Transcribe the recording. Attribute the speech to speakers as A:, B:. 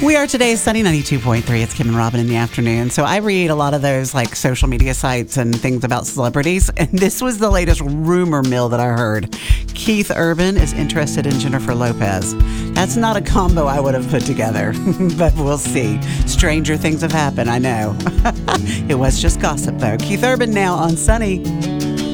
A: We are today Sunny 92.3. It's Kim and Robin in the afternoon. So I read a lot of those like social media sites and things about celebrities. And this was the latest rumor mill that I heard. Keith Urban is interested in Jennifer Lopez. That's not a combo I would have put together, but we'll see. Stranger things have happened, I know. It was just gossip though. Keith Urban now on Sunny.